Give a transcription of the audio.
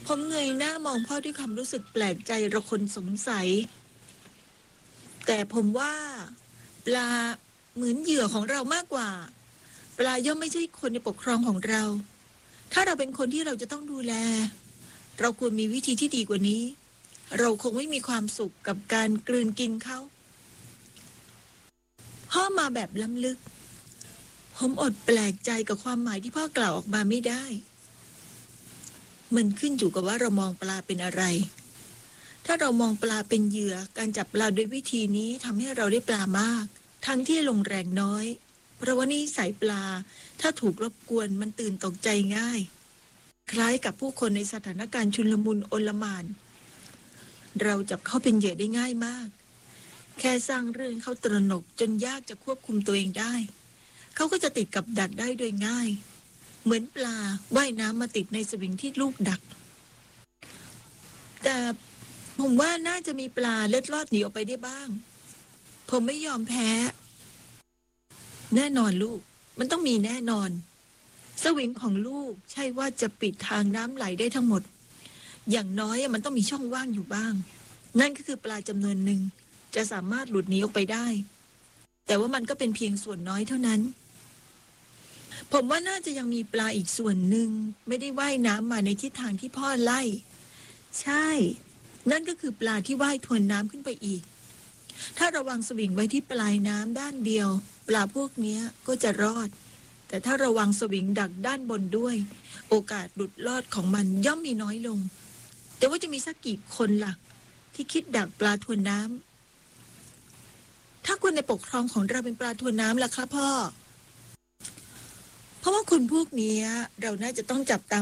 ผมเงยหน้ามองพ่อด้วยความรู้สึกแปลกใจระคนสงสัยแต่ผมว่าปลาเหมือนเหยื่อของเรามากกว่าปลาย่อมไม่ใช่คนในปกครองของเราถ้าเราเป็นคนที่เราจะต้องดูแลเราควรมีวิธีที่ดีกว่านี้เราคงไม่มีความสุขกับการกลืนกินเขาพ่อมาแบบล้ำลึกผมอดแปลกใจกับความหมายที่พ่อกล่าวออกมาไม่ได้มันขึ้นอยู่กับว่าเรามองปลาเป็นอะไรถ้าเรามองปลาเป็นเหยื่อการจับปลาด้วยวิธีนี้ทำให้เราได้ปลามากทั้งที่ลงแรงน้อยเพราะว่านิสัยปลาถ้าถูกรบกวนมันตื่นตกใจง่ายคล้ายกับผู้คนในสถานการณ์ชุลมุนโอลหม่านเราจับเขาเป็นเหยื่อได้ง่ายมากแค่สร้างเรื่องเขาตระหนกจนยากจะควบคุมตัวเองได้เขาก็จะติดกับดักได้โดยง่ายเหมือนปลาว่ายน้ำมาติดในสวิงที่ลูกดักแต่ผมว่าน่าจะมีปลาเล็ดลอดหนีออกไปได้บ้างผมไม่ยอมแพ้แน่นอนลูกมันต้องมีแน่นอนสวิงของลูกใช่ว่าจะปิดทางน้ำไหลได้ทั้งหมดอย่างน้อยมันต้องมีช่องว่างอยู่บ้างนั่นก็คือปลาจำนวนหนึ่งจะสามารถหลุดหนีออกไปได้แต่ว่ามันก็เป็นเพียงส่วนน้อยเท่านั้นผมว่าน่าจะยังมีปลาอีกส่วนหนึ่งไม่ได้ว่ายน้ำมาในทิศทางที่พ่อไล่ใช่นั่นก็คือปลาที่ว่ายทวนน้ำขึ้นไปอีกถ้าระวังสวิงไว้ที่ปลายน้ำด้านเดียวปลาพวกนี้ก็จะรอดแต่ถ้าระวังสวิงดักด้านบนด้วยโอกาสหลุดรอดของมันย่อมมีน้อยลงแต่ว่าจะมีสักกี่คนล่ะที่คิดดักปลาทวนน้ำถ้าคนในปกครองของเราเป็นปลาทวนน้ำล่ะครับพ่อเพราะว่าคนพวกนี้เราน่าจะต้องจับตาม